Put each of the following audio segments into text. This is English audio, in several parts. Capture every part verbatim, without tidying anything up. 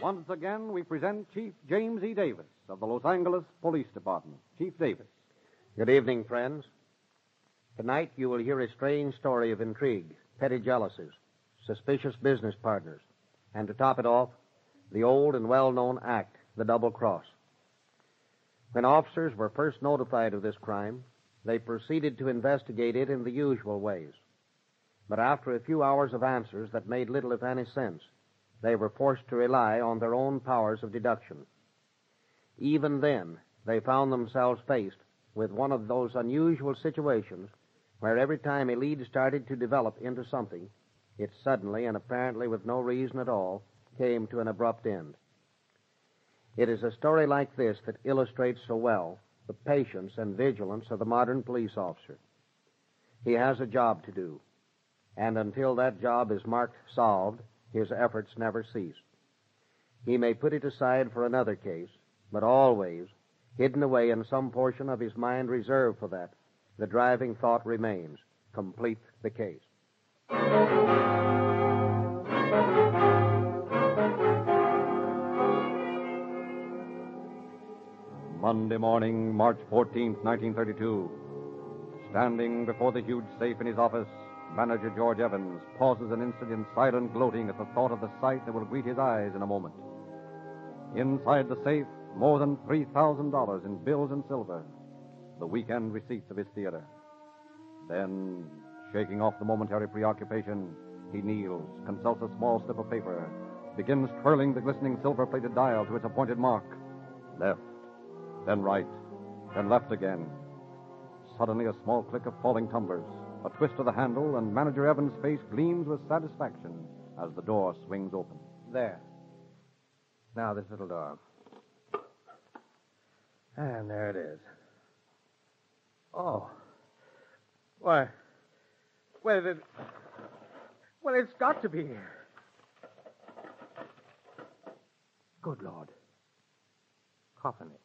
Once again, we present Chief James E. Davis of the Los Angeles Police Department. Chief Davis. Good evening, friends. Tonight you will hear a strange story of intrigue, petty jealousies, suspicious business partners, and to top it off, the old and well-known act, the double cross. When officers were first notified of this crime, they proceeded to investigate it in the usual ways. But after a few hours of answers that made little, if any, sense, they were forced to rely on their own powers of deduction. Even then, they found themselves faced with one of those unusual situations where every time a lead started to develop into something, it suddenly, and apparently with no reason at all, came to an abrupt end. It is a story like this that illustrates so well the patience and vigilance of the modern police officer. He has a job to do, and until that job is marked solved, his efforts never cease. He may put it aside for another case, but always, hidden away in some portion of his mind reserved for that, the driving thought remains: complete the case. Monday morning, March fourteenth, nineteen thirty-two. Standing before the huge safe in his office, Manager George Evans pauses an instant in silent gloating at the thought of the sight that will greet his eyes in a moment. Inside the safe, more than three thousand dollars in bills and silver, the weekend receipts of his theater. Then, shaking off the momentary preoccupation, he kneels, consults a small slip of paper, begins twirling the glistening silver-plated dial to its appointed mark. Left, then right, then left again. Suddenly, a small click of falling tumblers, a twist of the handle, and Manager Evans' face gleams with satisfaction as the door swings open. There. Now, this little door. And there it is. Oh. Why? Well, it... Well, it's got to be here. Good Lord. Coffinick.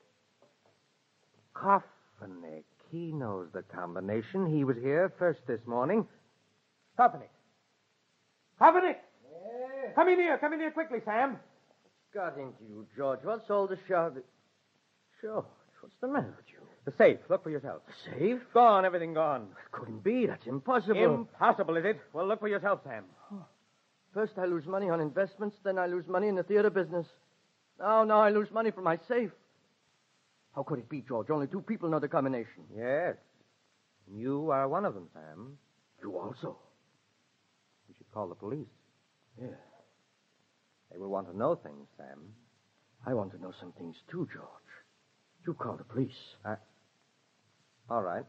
Coffinick. He knows the combination. He was here first this morning. Coffinick. Coffinick! Yeah. Come in here. Come in here quickly, Sam. Got into you, George. What's all the shout? George, what's the matter with you? The safe. Look for yourself. The safe? Gone. Everything gone. Couldn't be. That's impossible. Impossible, is it? Well, look for yourself, Sam. First I lose money on investments, then I lose money in the theater business. Now, now I lose money for my safe. How could it be, George? Only two people know the combination. Yes. You are one of them, Sam. You also? You should call the police. Yeah. They will want to know things, Sam. I want to know some things, too, George. You call the police. I... All right.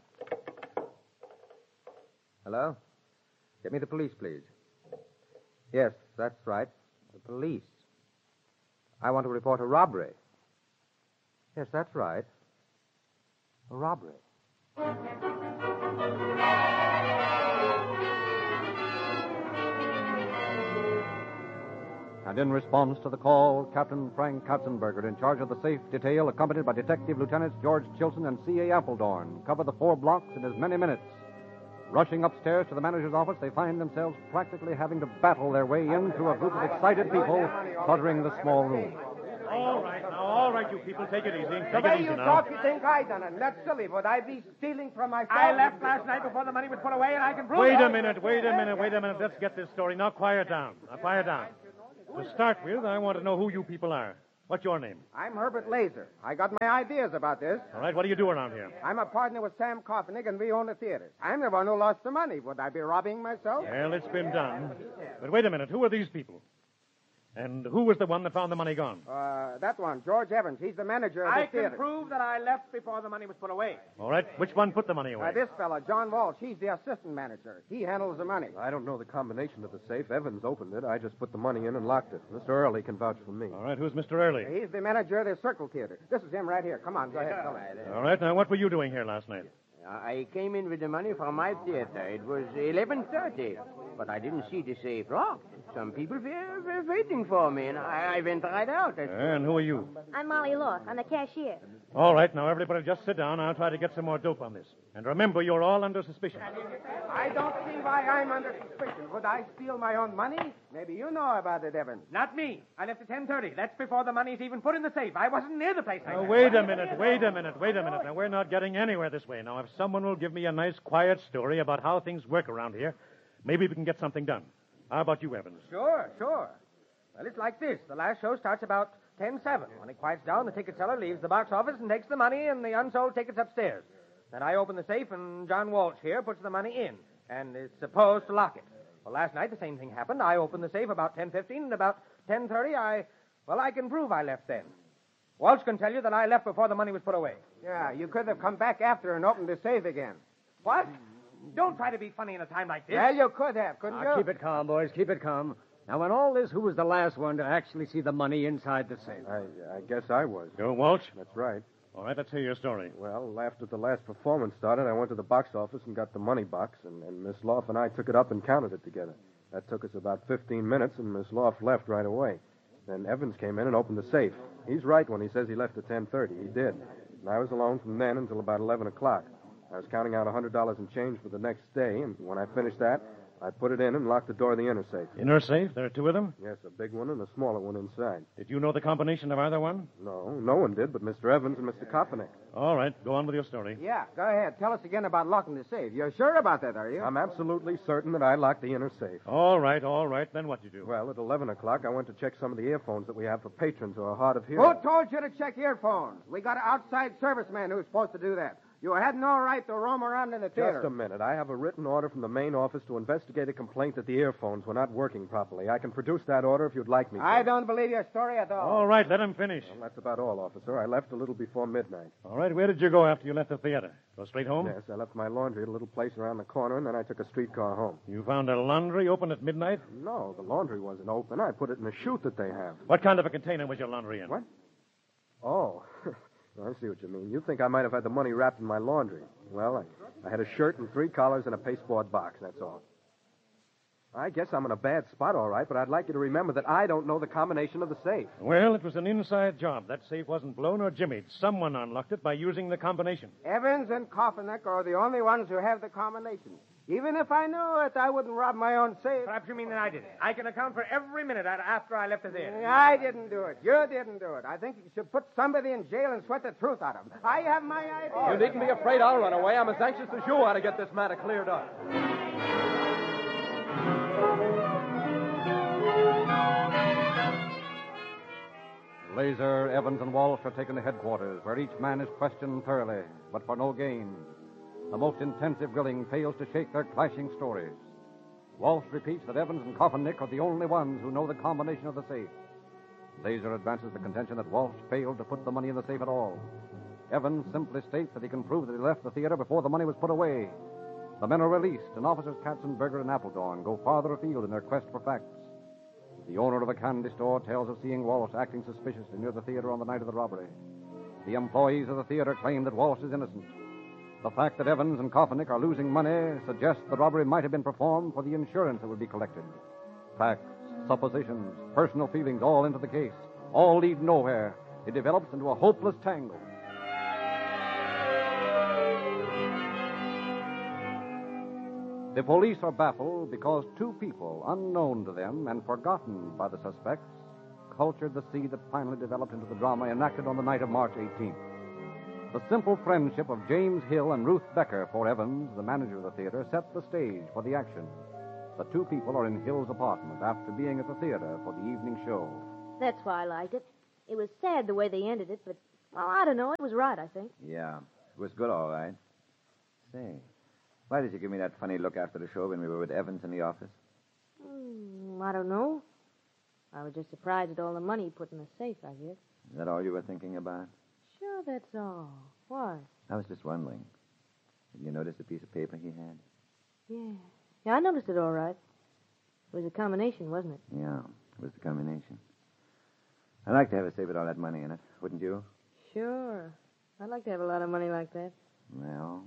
Hello? Get me the police, please. Yes, that's right. The police. I want to report a robbery. Yes, that's right. A robbery. And in response to the call, Captain Frank Katzenberger, in charge of the safe detail, accompanied by Detective Lieutenants George Chilson and C A Appledorn, cover the four blocks in as many minutes. Rushing upstairs to the manager's office, they find themselves practically having to battle their way in through a group of excited people cluttering the small room. All right, now, all right, you people, take it easy. The Take way it easy you now. talk, you think I done it. That's silly. Would I be stealing from myself? I left last night before the money was put away, and I can prove Wait it. a minute, wait a minute, wait a minute. Let's get this story. Now, quiet down. Now, quiet down. To start with, I want to know who you people are. What's your name? I'm Herbert Laser. I got my ideas about this. All right, what do you do around here? I'm a partner with Sam Coffinick, and we own the theater. I'm the one who lost the money. Would I be robbing myself? Well, it's been done. But wait a minute, who are these people? And who was the one that found the money gone? Uh, that one, George Evans. He's the manager of I the can theater. prove that I left before the money was put away. All right, which one put the money away? Uh, this fella, John Walsh, he's the assistant manager. He handles the money. I don't know the combination of the safe. Evans opened it. I just put the money in and locked it. Mister Early can vouch for me. All right, who's Mister Early? He's the manager of the Circle Theater. This is him right here. Come on, go ahead. Tell him. All right, now, what were you doing here last night? I came in with the money from my theater. It was eleven thirty, but I didn't see the safe locked. Some people were, were waiting for me, and I, I went right out. That's And who are you? I'm Molly Locke. I'm the cashier. All right, now, everybody just sit down. I'll try to get some more dope on this. And remember, you're all under suspicion. I don't see why I'm under suspicion. Would I steal my own money? Maybe you know about it, Evans. Not me. I left at ten thirty. That's before the money's even put in the safe. I wasn't near the place. Now, wait a minute, wait a minute, wait a minute. Now, we're not getting anywhere this way. Now, if someone will give me a nice, quiet story about how things work around here, maybe we can get something done. How about you, Evans? Sure, sure. Well, it's like this. The last show starts about ten seven. When it quiets down, the ticket seller leaves the box office and takes the money and the unsold tickets upstairs. Then I open the safe, and John Walsh here puts the money in, and is supposed to lock it. Well, last night the same thing happened. I opened the safe about ten fifteen, and about ten thirty, I, well, I can prove I left then. Walsh can tell you that I left before the money was put away. Yeah, you could have come back after and opened the safe again. What? Don't try to be funny in a time like this. Well, you could have, couldn't Now, you? keep it calm, boys. Keep it calm. Now, in all this, who was the last one to actually see the money inside the safe? I, I guess I was. You're Walsh? That's right. All right, let's hear your story. Well, after the last performance started, I went to the box office and got the money box, and, and Miss Loff and I took it up and counted it together. That took us about fifteen minutes, and Miss Loff left right away. Then Evans came in and opened the safe. He's right when he says he left at ten thirty. He did. And I was alone from then until about eleven o'clock. I was counting out one hundred dollars in change for the next day, and when I finished that, I put it in and locked the door of the inner safe. Inner safe? There are two of them? Yes, a big one and a smaller one inside. Did you know the combination of either one? No, no one did but Mister Evans and Mister Kopanek. All right, go on with your story. Yeah, go ahead. Tell us again about locking the safe. You're sure about that, are you? I'm absolutely certain that I locked the inner safe. All right, all right. Then what did you do? Well, at eleven o'clock, I went to check some of the earphones that we have for patrons who are hard of hearing. Who told you to check earphones? We got an outside serviceman who's supposed to do that. You had no right to roam around in the theater. Just a minute. I have a written order from the main office to investigate a complaint that the earphones were not working properly. I can produce that order if you'd like me to. I don't believe your story at all. All right, let him finish. Well, that's about all, officer. I left a little before midnight. All right, where did you go after you left the theater? Go straight home? Yes, I left my laundry at a little place around the corner, and then I took a streetcar home. You found a laundry open at midnight? No, the laundry wasn't open. I put it in a chute that they have. What kind of a container was your laundry in? What? Oh, I see what you mean. You think I might have had the money wrapped in my laundry. Well, I, I had a shirt and three collars and a pasteboard box, that's all. I guess I'm in a bad spot, all right, but I'd like you to remember that I don't know the combination of the safe. Well, it was an inside job. That safe wasn't blown or jimmied. Someone unlocked it by using the combination. Evans and Kopanek are the only ones who have the combination. Even if I knew it, I wouldn't rob my own safe. Perhaps you mean that I did it. I can account for every minute after I left the theater. I didn't do it. You didn't do it. I think you should put somebody in jail and sweat the truth out of them. I have my idea. You needn't be afraid I'll run away. I'm as anxious as you are to get this matter cleared up. Laser, Evans, and Walsh are taken to headquarters, where each man is questioned thoroughly, but for no gain. The most intensive grilling fails to shake their clashing stories. Walsh repeats that Evans and Kopanek are the only ones who know the combination of the safe. Laser advances the contention that Walsh failed to put the money in the safe at all. Evans simply states that he can prove that he left the theater before the money was put away. The men are released, and officers Katzenberger and Appledorn go farther afield in their quest for facts. The owner of a candy store tells of seeing Walsh acting suspiciously near the theater on the night of the robbery. The employees of the theater claim that Walsh is innocent. The fact that Evans and Kopanek are losing money suggests the robbery might have been performed for the insurance that would be collected. Facts, suppositions, personal feelings all into the case. All lead nowhere. It develops into a hopeless tangle. The police are baffled because two people, unknown to them and forgotten by the suspects, cultured the seed that finally developed into the drama enacted on the night of March eighteenth. The simple friendship of James Hill and Ruth Becker for Evans, the manager of the theater, set the stage for the action. The two people are in Hill's apartment after being at the theater for the evening show. That's why I liked it. It was sad the way they ended it, but, well, I don't know. It was right, I think. Yeah, it was good, all right. Say, why did you give me that funny look after the show when we were with Evans in the office? Mm, I don't know. I was just surprised at all the money he put in the safe, I guess. Is that all you were thinking about? Sure, that's all. Why? I was just wondering. Did you notice the piece of paper he had? Yeah. Yeah, I noticed it all right. It was a combination, wasn't it? Yeah, it was the combination. I'd like to have a safe with all that money in it, wouldn't you? Sure. I'd like to have a lot of money like that. Well,